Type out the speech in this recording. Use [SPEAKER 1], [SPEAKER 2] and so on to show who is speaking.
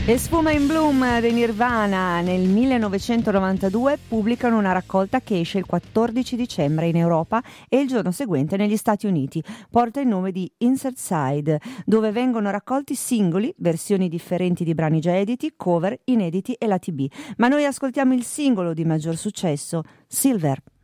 [SPEAKER 1] E Sfuma in Bloom dei Nirvana nel 1992 pubblicano una raccolta che esce il 14 dicembre in Europa e il giorno seguente negli Stati Uniti. Porta il nome di Inside Side, dove vengono raccolti singoli, versioni differenti di brani già editi, cover, inediti e lati B. Ma noi ascoltiamo il singolo di maggior successo, Silver.